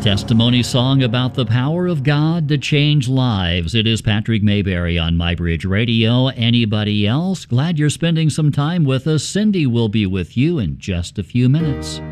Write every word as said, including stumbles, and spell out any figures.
Testimony song about the power of God to change lives. It is Patrick Mayberry on MyBridge Radio. Anybody else? Glad you're spending some time with us. Cindy will be with you in just a few minutes.